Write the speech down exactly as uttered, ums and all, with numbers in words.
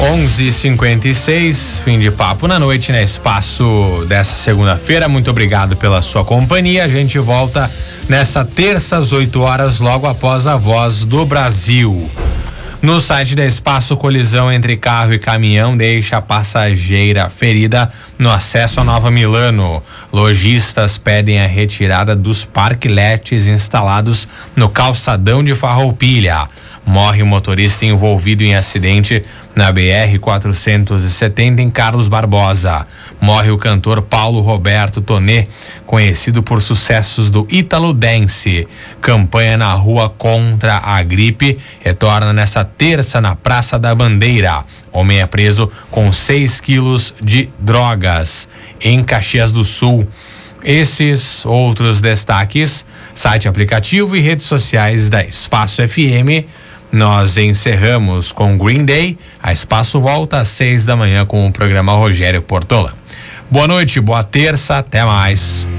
onze e cinquenta e seis, fim de papo na noite, né? Espaço dessa segunda-feira. Muito obrigado pela sua companhia. A gente volta nessa terça às oito horas, logo após a Voz do Brasil. No site da Espaço, colisão entre carro e caminhão deixa a passageira ferida no acesso a Nova Milano. Lojistas pedem a retirada dos parqueletes instalados no calçadão de Farroupilha. Morre o motorista envolvido em acidente na B R quatrocentos e setenta em Carlos Barbosa. Morre o cantor Paulo Roberto Tonê, conhecido por sucessos do Ítalo Dance. Campanha na rua contra a gripe retorna nesta terça na Praça da Bandeira. Homem é preso com seis quilos de drogas em Caxias do Sul. Esses outros destaques, site, aplicativo e redes sociais da Espaço F M. Nós encerramos com Green Day. A Espaço volta às seis da manhã com o programa Rogério Portola. Boa noite, boa terça, até mais.